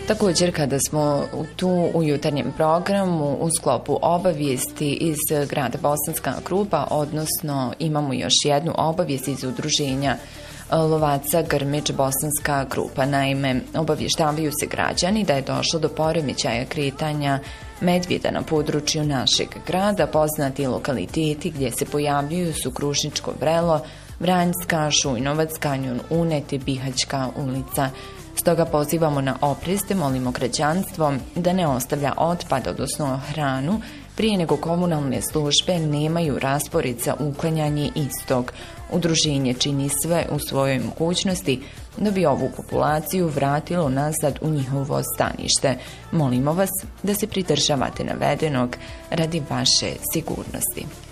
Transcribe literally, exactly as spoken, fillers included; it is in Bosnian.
Također, kada smo tu u jutarnjem programu u sklopu obavijesti iz grada Bosanska Krupa, odnosno imamo još jednu obavijest iz udruženja lovaca Grmić Bosanska Krupa. Naime, obavještavaju se građani da je došlo do poremećaja kretanja medvjeda na području našeg grada. Poznati lokaliteti gdje se pojavljuju su Krušničko Vrelo, Vranjska, Šujnovac, kanjon Unet i Bihaćka ulica. Stoga pozivamo na oprez te molimo građanstvo da ne ostavlja otpad, odnosno hranu, prije nego komunalne službe nemaju raspored za uklanjanje istog. Udruženje čini sve u svojoj mogućnosti da bi ovu populaciju vratilo nazad u njihovo stanište. Molimo vas da se pridržavate navedenog radi vaše sigurnosti.